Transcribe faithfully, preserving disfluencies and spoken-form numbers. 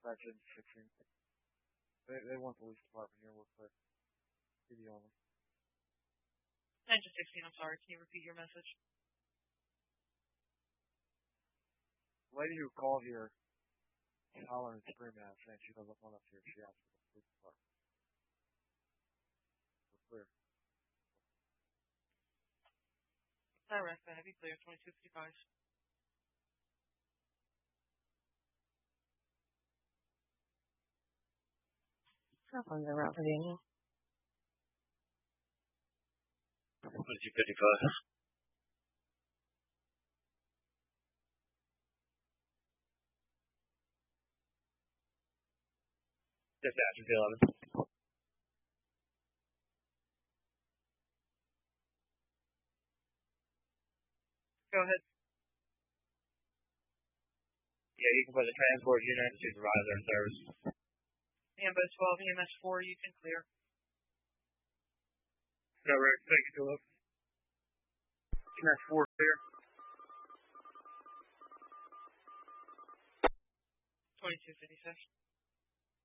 dispatch in sixteen. They, they want the police department here real quick. P D only. Engine sixteen, I'm sorry. Can you repeat your message? The lady who called here hollering and screaming at us saying she doesn't want us here. She asked for the police department. We're clear. Direct, heavy clear, twenty-two fifty-five. Cell phones are out for Daniel. twenty-two fifty-five. Just after the eleven. Go ahead. Yeah, you can put the transport unit, supervisor, and service. Ambos twelve, E M S four, you can clear. Correct, thank you, Philip. E M S four clear. twenty-two fifty-six.